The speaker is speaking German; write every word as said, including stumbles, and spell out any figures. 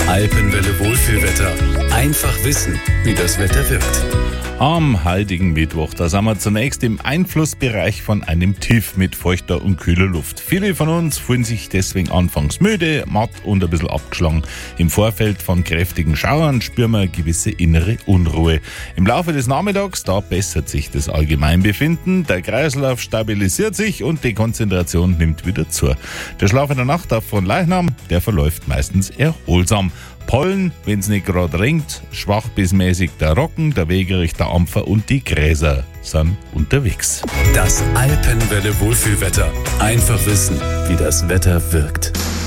Alpenwelle Wohlfühlwetter. Einfach wissen, wie das Wetter wirkt. Am heutigen Mittwoch, da sind wir zunächst im Einflussbereich von einem Tief mit feuchter und kühler Luft. Viele von uns fühlen sich deswegen anfangs müde, matt und ein bisschen abgeschlagen. Im Vorfeld von kräftigen Schauern spüren wir eine gewisse innere Unruhe. Im Laufe des Nachmittags, da bessert sich das Allgemeinbefinden, der Kreislauf stabilisiert sich und die Konzentration nimmt wieder zu. Der Schlaf in der Nacht auf Fronleichnam, der verläuft meistens erholsam. Pollen, wenn's nicht gerade regnet, schwach bis mäßig der Roggen, der Wegerich, der Ampfer und die Gräser sind unterwegs. Das Alpenwelle Wohlfühlwetter. Einfach wissen, wie das Wetter wirkt.